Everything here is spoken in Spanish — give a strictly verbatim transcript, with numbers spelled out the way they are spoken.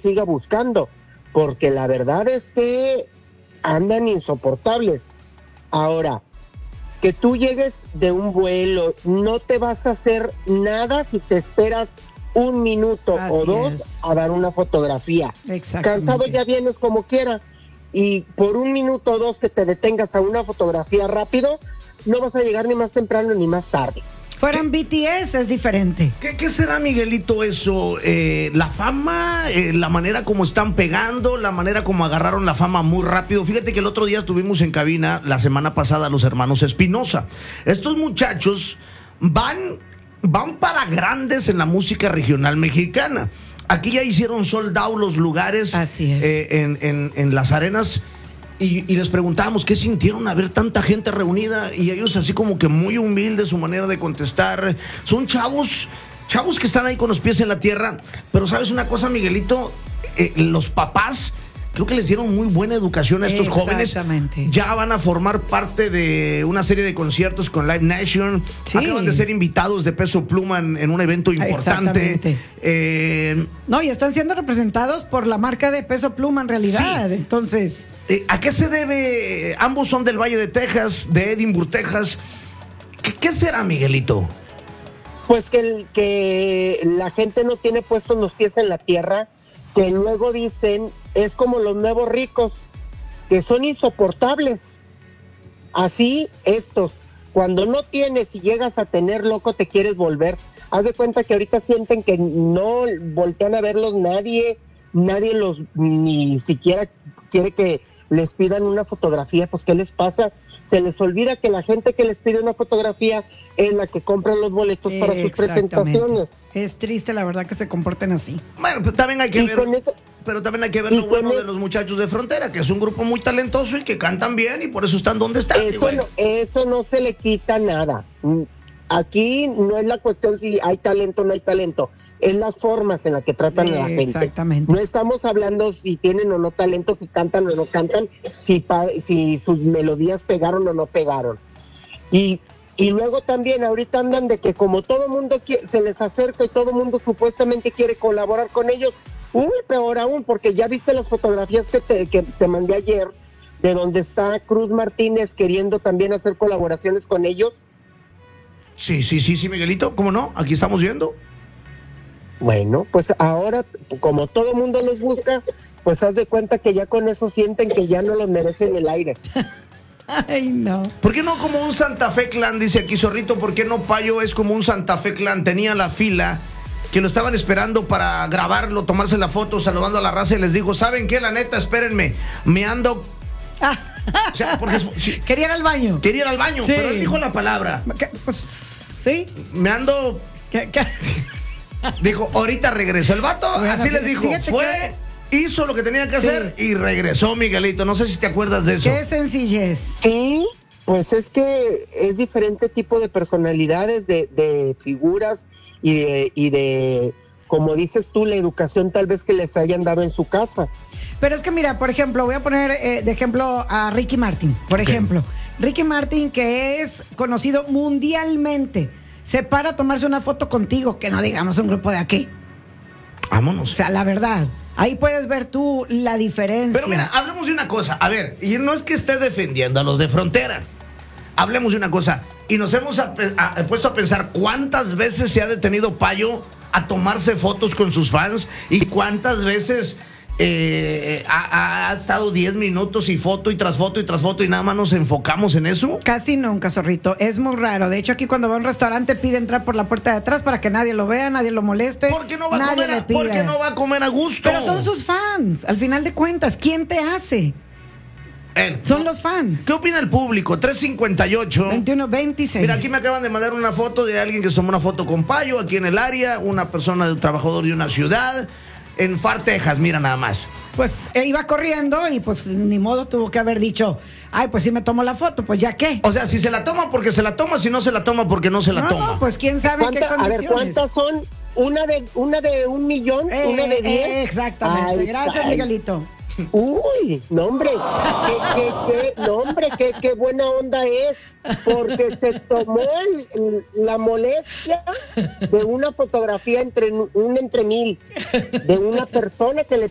siga buscando, porque la verdad es que andan insoportables. Ahora, que tú llegues de un vuelo, no te vas a hacer nada si te esperas un minuto Así o dos es. a dar una fotografía. Exactamente. Cansado ya vienes como quiera, y por un minuto o dos que te detengas a una fotografía rápido, no vas a llegar ni más temprano ni más tarde. Fueran B T S es diferente. ¿Qué, qué será, Miguelito, eso? Eh, ¿La fama? Eh, ¿La manera como están pegando? ¿La manera como agarraron la fama muy rápido? Fíjate que el otro día estuvimos en cabina, la semana pasada, los hermanos Espinosa. Estos muchachos van, van para grandes en la música regional mexicana. Aquí ya hicieron sold out los lugares. Así es. eh, en, en, en las arenas. Y, y les preguntábamos qué sintieron al ver tanta gente reunida, y ellos así como que muy humildes su manera de contestar. Son chavos, chavos que están ahí con los pies en la tierra. Pero ¿sabes una cosa, Miguelito? Eh, los papás creo que les dieron muy buena educación a estos jóvenes. Exactamente. Ya van a formar parte de una serie de conciertos con Live Nation. Sí. Acaban de ser invitados de Peso Pluma en, en un evento importante. Exactamente. Eh, No, y están siendo representados por la marca de Peso Pluma en realidad. Sí. Entonces, Eh, ¿A qué se debe? Ambos son del Valle de Texas, de Edinburgh, Texas. ¿Qué, qué será, Miguelito? Pues que, el, que la gente no tiene puestos los pies en la tierra, que luego dicen, es como los nuevos ricos, que son insoportables. Así estos, cuando no tienes y llegas a tener, loco, te quieres volver. Haz de cuenta que ahorita sienten que no voltean a verlos nadie, nadie los ni siquiera quiere que les pidan una fotografía. Pues ¿qué les pasa? Se les olvida que la gente que les pide una fotografía es la que compra los boletos para sus exactamente. presentaciones. Es triste la verdad que se comporten así. Bueno, pues también hay que Y ver, con eso- pero también hay que ver y lo bueno con de e- los muchachos de Frontera, que es un grupo muy talentoso y que cantan bien y por eso están donde están. Eso digo, no, eso no se le quita nada. Mm, Aquí no es la cuestión si hay talento o no hay talento, es las formas en las que tratan a la gente. Exactamente. No estamos hablando si tienen o no talento, si cantan o no cantan, si, pa- si sus melodías pegaron o no pegaron. Y, y luego también ahorita andan de que como todo mundo qui- se les acerca y todo mundo supuestamente quiere colaborar con ellos, uy, peor aún, porque ya viste las fotografías que te, que te mandé ayer, de donde está Cruz Martínez queriendo también hacer colaboraciones con ellos. Sí, sí, sí, sí, Miguelito, ¿cómo no? Aquí estamos viendo. Bueno, pues ahora, como todo mundo los busca, pues haz de cuenta que ya con eso sienten que ya no los merecen el aire. Ay, no. ¿Por qué no como un Santa Fe Clan? Dice aquí Zorrito, ¿por qué no Payo es como un Santa Fe Clan? Tenía la fila, que lo estaban esperando para grabarlo, tomarse la foto, saludando a la raza, y les dijo, ¿saben qué? La neta, espérenme, me ando... O sea, porque es- sí, Quería ir al baño. quería ir al baño, Sí. pero él dijo la palabra. ¿Qué? Pues, ¿sí? Me ando... ¿Qué, qué? Dijo, ahorita regreso. El vato Bueno, así les dijo, fíjate fue, hizo lo que tenía que Sí. hacer y regresó, Miguelito. No sé si te acuerdas de eso. Qué sencillez. Sí, pues es que es diferente tipo de personalidades, de, de figuras y de, y de, como dices tú, la educación tal vez que les hayan dado en su casa. Pero es que mira, por ejemplo, voy a poner eh, de ejemplo a Ricky Martin, por Ok. ejemplo. Ricky Martin, que es conocido mundialmente, se para a tomarse una foto contigo, que no digamos un grupo de aquí. Vámonos. O sea, la verdad, ahí puedes ver tú la diferencia. Pero mira, hablemos de una cosa. A ver, y no es que esté defendiendo a los de Frontera. Hablemos de una cosa. Y nos hemos a- a- puesto a pensar cuántas veces se ha detenido Payo a tomarse fotos con sus fans y cuántas veces eh, ha, ha estado diez minutos y foto y tras foto y tras foto y nada más nos enfocamos en eso. Casi nunca, zorrito. Es muy raro. De hecho, aquí cuando va a un restaurante pide entrar por la puerta de atrás para que nadie lo vea, nadie lo moleste. ¿Por qué no va a nadie comer le a, ¿por pida. qué no va a comer a gusto? Pero son sus fans. Al final de cuentas, ¿quién te hace? Eh, Son los fans. ¿Qué opina el público? tres cincuenta y ocho. veintiuno veintiséis. Mira, aquí me acaban de mandar una foto de alguien que se tomó una foto con Payo aquí en el área, una persona, un trabajador de una ciudad, en Far, Texas, mira nada más. Pues eh, iba corriendo y pues ni modo tuvo que haber dicho, ay, pues si me tomo la foto, pues ya qué. O sea, si se la toma porque se la toma, si no se la toma porque no se la no, toma. no, pues quién sabe en qué ¿Cuánta- a condiciones. ver, ¿cuántas son? ¿Una de una de un millón? Eh, ¿Una de diez? eh, exactamente. Ay, Gracias, ay. Miguelito. Uy, no hombre, qué, qué, qué, no hombre, qué, qué buena onda es, porque se tomó el- la molestia de una fotografía entre un entre mil, de una persona que le